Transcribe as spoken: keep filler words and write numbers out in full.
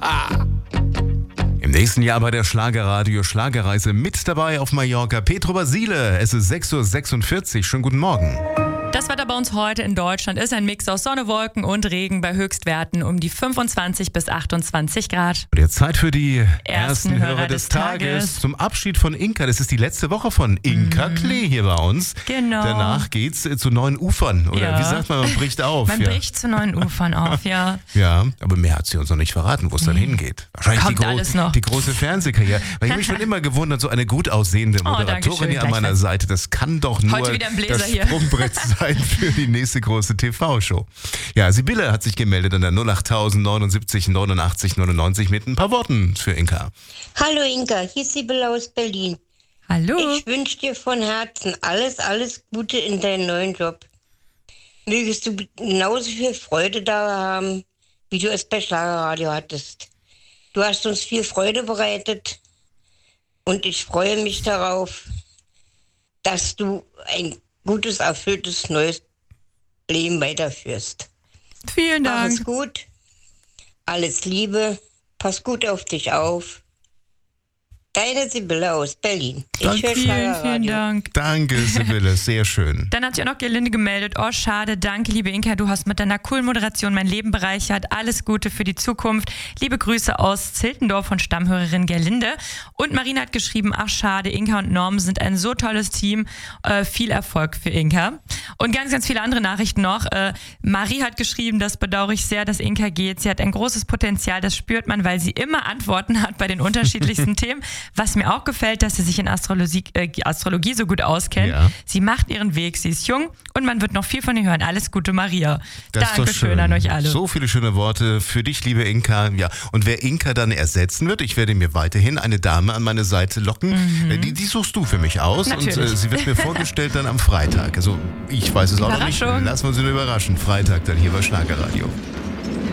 Im nächsten Jahr bei der Schlagerradio Schlagerreise mit dabei auf Mallorca Petro Basile. Es ist sechs Uhr sechsundvierzig. Schönen guten Morgen. Das Wetter bei uns heute in Deutschland ist ein Mix aus Sonne, Wolken und Regen bei Höchstwerten um die fünfundzwanzig bis achtundzwanzig Grad. Und jetzt Zeit für die ersten, Ersten Hörer, Hörer des des Tages. Tages. Zum Abschied von Inka. Das ist die letzte Woche von Inka Mhm. Klee hier bei uns. Genau. Danach geht's äh, zu neuen Ufern. Oder Ja. wie sagt man, man bricht auf. Man ja. bricht zu neuen Ufern auf, ja. Ja, aber mehr hat sie uns noch nicht verraten, wo es dann hingeht. Wahrscheinlich Kommt die, gro- alles noch. die große Fernsehkarriere. Weil ich habe mich schon immer gewundert, so eine gut aussehende Oh, Moderatorin danke hier schön, an meiner gleichfalls. Seite, das kann doch nur Heute wieder ein Bläser das hier. Sprungbrett sein für die nächste große T V-Show. Ja, Sibylle hat sich gemeldet an der null acht neunundsiebzig neunundachtzig neunundneunzig mit ein paar Worten für Inka. Hallo Inka, hier ist Sibylle aus Berlin. Hallo. Ich wünsche dir von Herzen alles, alles Gute in deinem neuen Job. Mögest du genauso viel Freude da haben, wie du es bei Schlagerradio hattest. Du hast uns viel Freude bereitet und ich freue mich darauf, dass du ein gutes, erfülltes, neues Leben weiterführst. Vielen Mach es Dank. gut, alles Liebe, pass gut auf dich auf. Deine Sibylle aus Berlin. Ich höre Vielen, vielen Schlagerradio. Dank. Danke, Sibylle, sehr schön. Dann hat sich auch noch Gerlinde gemeldet. Oh, schade. Danke, liebe Inka. Du hast mit deiner coolen Moderation mein Leben bereichert. Alles Gute für die Zukunft. Liebe Grüße aus Ziltendorf von Stammhörerin Gerlinde. Und Marina hat geschrieben, ach schade, Inka und Norm sind ein so tolles Team. Äh, viel Erfolg für Inka. Und ganz, ganz viele andere Nachrichten noch. Äh, Marie hat geschrieben, das bedauere ich sehr, dass Inka geht. Sie hat ein großes Potenzial, das spürt man, weil sie immer Antworten hat bei den unterschiedlichsten Themen. Was mir auch gefällt, dass sie sich in Astrologie, äh, Astrologie so gut auskennt. Ja. Sie macht ihren Weg, sie ist jung und man wird noch viel von ihr hören. Alles Gute, Maria. Das ist doch Dankeschön schön. an euch alle. So viele schöne Worte für dich, liebe Inka. Ja, und wer Inka dann ersetzen wird, ich werde mir weiterhin eine Dame an meine Seite locken. Mhm. Die, die suchst du für mich aus. Natürlich. Und äh, sie wird mir vorgestellt dann am Freitag. Also ich weiß es auch noch nicht. Überraschung. Lassen wir uns nur überraschen. Freitag dann hier bei Schlagerradio.